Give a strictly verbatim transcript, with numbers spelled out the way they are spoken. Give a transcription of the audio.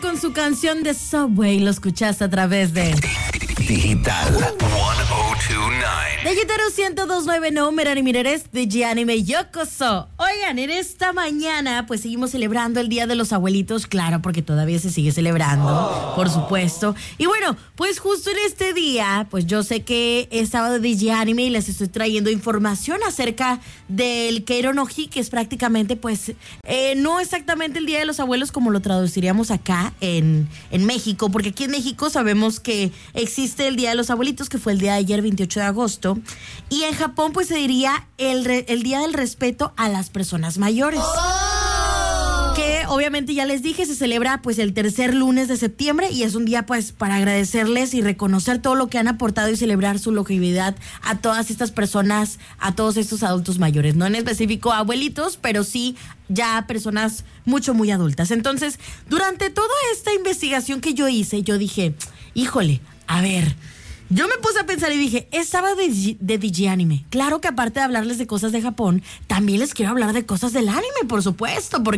Con su canción de Subway, lo escuchaste a través de Digital ciento veintinueve. de Guitarro ciento dos punto nueve. No, Merani Mireres de Gianime Yokoso. Oigan, en esta mañana pues seguimos celebrando el Día de los Abuelitos, claro, porque todavía se sigue celebrando, oh. por supuesto. Y bueno, pues justo en este día, pues yo sé que es sábado de Gianime y les estoy trayendo información acerca del Keiro no Hi, que es prácticamente pues eh, no exactamente el Día de los Abuelos como lo traduciríamos acá en, en México, porque aquí en México sabemos que existe el Día de los Abuelitos, que fue el día de ayer, veintiocho de agosto, y en Japón pues se diría el, re, el Día del Respeto a las personas mayores. Oh. Que obviamente ya les dije, se celebra pues el tercer lunes de septiembre y es un día pues para agradecerles y reconocer todo lo que han aportado y celebrar su longevidad a todas estas personas, a todos estos adultos mayores, no en específico abuelitos, pero sí ya personas mucho, muy adultas. Entonces, durante toda esta investigación que yo hice, yo dije, híjole, a ver, yo me puse a pensar y dije, es sábado de, de D J Anime. Claro que aparte de hablarles de cosas de Japón, también les quiero hablar de cosas del anime, por supuesto, porque